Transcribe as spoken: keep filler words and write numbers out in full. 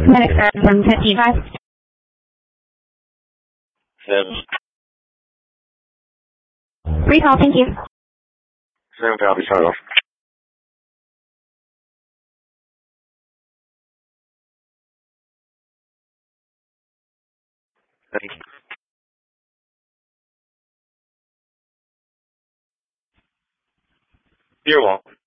Medic one fifty-five. Seven. Recall, thank you. Seven copy, start off. Thank you. You're welcome.